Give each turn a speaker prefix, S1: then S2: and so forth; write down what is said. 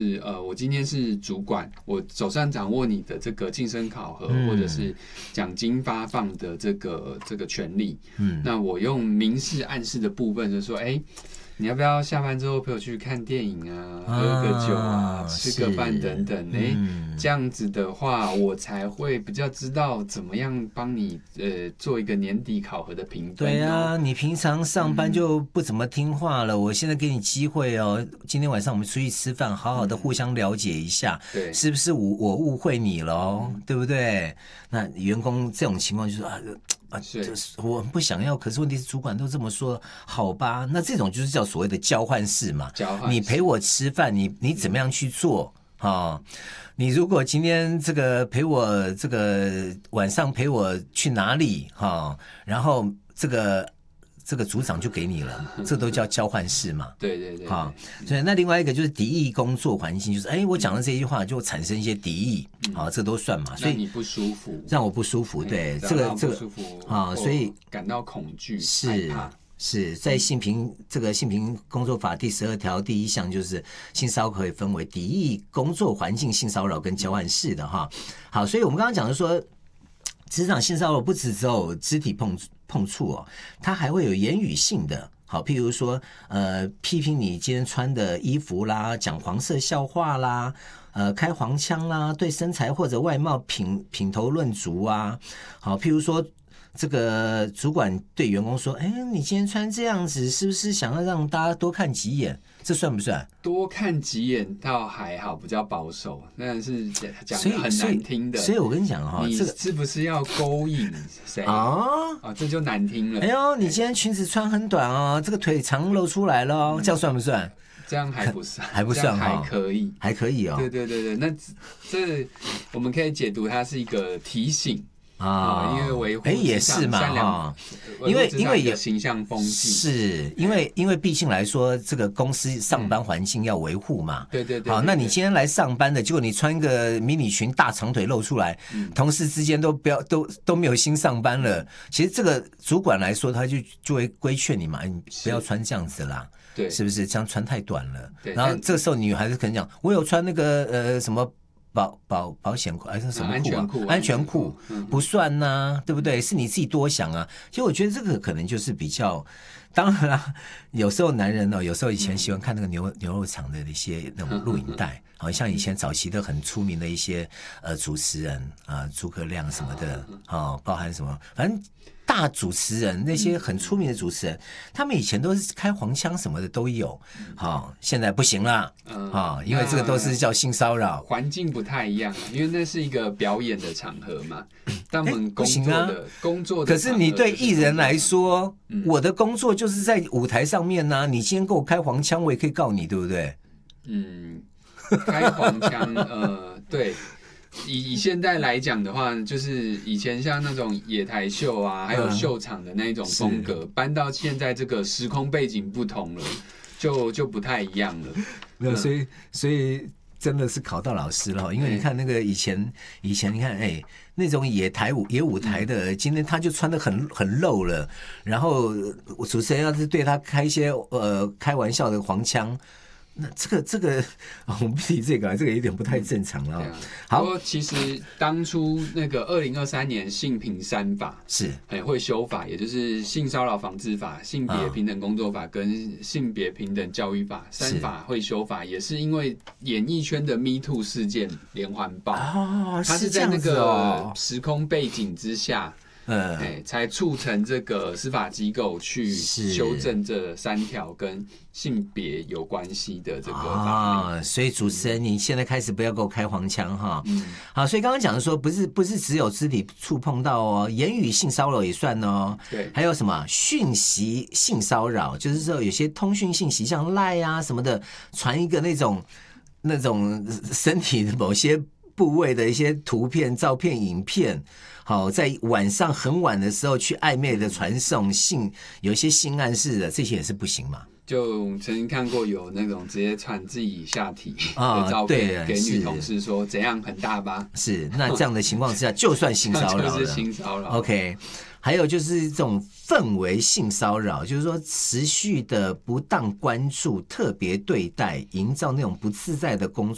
S1: 我今天是主管，我手上掌握你的这个晋升考核、或者是奖金发放的这个权利。那我用明示暗示的部分就说，你要不要下班之后陪我去看电影啊，喝个酒啊，吃个饭等等？这样子的话，我才会比较知道怎么样帮你做一个年底考核的评分。
S2: 对啊，你平常上班就不怎么听话了，我现在给你机会哦，今天晚上我们出去吃饭，好好的互相了解一下，对，是不是我误会你了，对不对？那员工这种情况就是我不想要，可是问题是主管都这么说，好吧？那这种就是叫所谓的交换式嘛。你陪我吃饭，你怎么样去做啊？你如果今天这个陪我这个晚上陪我去哪里哈，然后这个组长就给你了，这都叫交换式嘛。
S1: 对，
S2: 好，所以那另外一个就是敌意工作环境，就是我讲的这句话就产生一些敌意，好，这都算嘛。所以
S1: 让你不舒服，
S2: 让我不舒服，对，这个
S1: 不舒服
S2: 啊，所以
S1: 感到恐惧，
S2: 是在性平工作法第12条第1项，就是性骚扰可以分为敌意工作环境性骚扰跟交换式的哈。好，所以我们刚刚讲的说，职场性骚扰不只有肢体碰触哦，它还会有言语性的。好，譬如说批评你今天穿的衣服啦，讲黄色笑话啦，开黄腔啦，对身材或者外貌品头论足啊。好，譬如说这个主管对员工说，你今天穿这样子是不是想要让大家多看几眼？这算不算？
S1: 多看几眼倒还好，比较保守，但是讲的很难听的。
S2: 所以我跟你讲哈，
S1: 你是不是要勾引谁啊？这就难听了。
S2: 哎呦，你今天裙子穿很短哦，这个腿长露出来了，这样算不算？
S1: 这样还不算，
S2: 还不算，
S1: 还可以，
S2: 还可以哦。
S1: 对，那这我们可以解读它是一个提醒。因为维护
S2: 也是嘛，因为有
S1: 形象风气，
S2: 是因为毕竟来说，这个公司上班环境要维护嘛。
S1: 对。
S2: 好，那你今天来上班的，结果你穿个迷你裙，大长腿露出来，同事之间都没有心上班了。其实这个主管来说，他就会规劝你嘛，你不要穿这样子啦。对，是不是这样穿太短了？然后这个时候女孩子可能讲，我有穿那个什么。保险裤还是什么裤安全裤不算呐，对不对？是你自己多想啊。其实我觉得这个可能就是比较，当然啦，有时候男人有时候以前喜欢看那个牛肉场的一些那种录影带，好像以前早期的很出名的一些主持人诸葛亮什么的包含什么，反正大主持人那些很出名的主持人，他们以前都是开黄腔什么的都有，现在不行了因为这个都是叫性骚扰，
S1: 环境不太一样，因为那是一个表演的场合嘛。但我们工作的，
S2: 可是你对艺人来说，我的工作就是在舞台上面呢。你今天给我开黄腔，我也可以告你，对不对？
S1: 开黄腔，对。以现在来讲的话，就是以前像那种野台秀啊，还有秀场的那一种风格，搬到现在这个时空背景不同了，就不太一样了。
S2: 没有，所以真的是考到老师了，因为你看那个以前你看那种野舞台的，今天他就穿得很露了，然后主持人要是对他开一些开玩笑的黄腔。那这个我们不提这个，这个有点不太正常了。
S1: 好，不过其实当初那个2023年性平3法
S2: 是
S1: 会修法，也就是性骚扰防治法、性别平等工作法跟性别平等教育法3法会修法，也是因为演艺圈的 Me Too 事件连环爆，它是在那个时空背景之下。才促成这个司法机构去修正这3条跟性别有关系的这个法律。
S2: 所以主持人，你现在开始不要给我开黄腔哈。好，所以刚刚讲的说，不是只有肢体触碰到哦，言语性骚扰也算哦。
S1: 对，
S2: 还有什么讯息性骚扰，就是说有些通讯信息像 LINE 啊什么的，传一个那种身体的某些部位的一些图片、照片、影片。好，在晚上很晚的时候去暧昧的传送有一些性暗示的，这些也是不行嘛。
S1: 就曾经看过有那种直接传自己下体的照片给女同事说怎样很大吧？
S2: 是，那这样的情况之下，就算性骚扰了，
S1: 就是性骚扰。
S2: OK， 还有就是这种氛围性骚扰，就是说持续的不当关注、特别对待，营造那种不自在的工作。